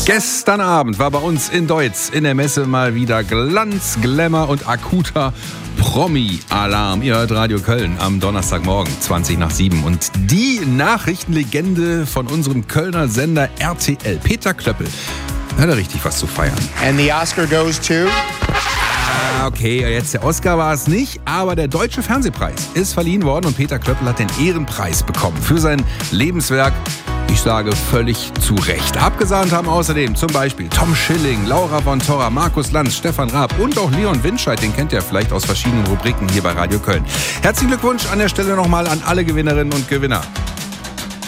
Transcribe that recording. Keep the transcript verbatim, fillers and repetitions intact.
Gestern Abend war bei uns in Deutz in der Messe mal wieder Glanz, Glamour und akuter Promi-Alarm. Ihr hört Radio Köln am Donnerstagmorgen, zwanzig nach sieben. Und die Nachrichtenlegende von unserem Kölner Sender R T L, Peter Klöppel, hat er richtig was zu feiern. And the Oscar goes to... Ah, okay, jetzt der Oscar war es nicht, aber der Deutsche Fernsehpreis ist verliehen worden und Peter Klöppel hat den Ehrenpreis bekommen für sein Lebenswerk. Ich sage völlig zu Recht. Abgesahnt haben außerdem zum Beispiel Tom Schilling, Laura von Torra, Markus Lanz, Stefan Raab und auch Leon Winscheid. Den kennt ihr vielleicht aus verschiedenen Rubriken hier bei Radio Köln. Herzlichen Glückwunsch an der Stelle nochmal an alle Gewinnerinnen und Gewinner.